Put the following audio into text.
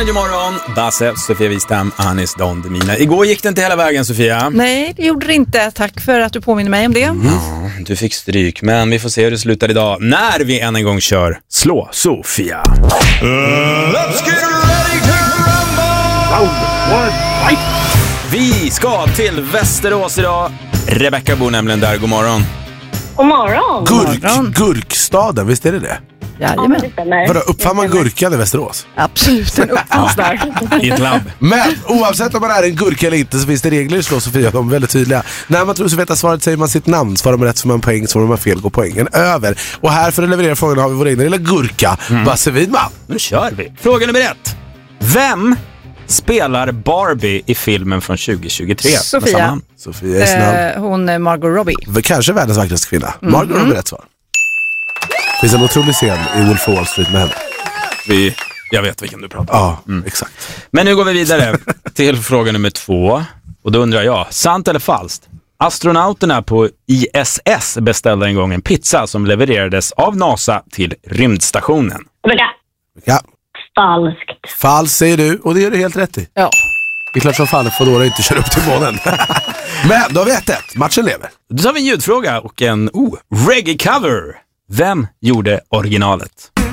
God morgon, Basse, Sofia Wistam, Anis Don Demina. Igår gick det inte hela vägen, Sofia. Nej, det gjorde det inte. Tack för att du påminner mig om det. Ja, du fick stryk, men vi får se hur det slutar idag när vi än en gång kör Slå Sofia. Let's get ready to rumble! Round one, fight! Vi ska till Västerås idag. Rebecca bor nämligen där, god morgon. God morgon. Gurkstaden, visst är det det? Jajamän. Det stämmer. Vadå, uppfann man gurkan i Västerås? Absolut, en uppfanns där. I ett labb. Men oavsett om man är en gurka eller inte så finns det regler i Slå Sofia, de är väldigt tydliga. När man tror sig veta svaret säger man sitt namn, svarar man rätt får man poäng, svarar man fel går poängen över. Och här för att leverera frågan har vi vår egna lilla gurka, Basse Widman. Nu kör vi. Fråga nummer 1. Vem spelar Barbie i filmen från 2023? Sofia. Sofia är snabb. Hon är Margot Robbie. Kanske världens vackraste kvinna. Margot Robbie rätt svar. Det finns en otrolig scen i Wolf of Wall Street med henne. Jag vet vilken du pratar om. Ja, exakt. Men nu går vi vidare till fråga nummer 2. Och då undrar jag, sant eller falskt? Astronauterna på ISS beställde en gång en pizza som levererades av NASA till rymdstationen. Ja. Falskt. Falskt säger du, och det gör du helt rätt i. Ja. Det är klart som fan får då inte köra upp till månen. Men då har vi 1-1. Matchen lever. Då har vi en ljudfråga och en reggae-cover. Vem gjorde originalet?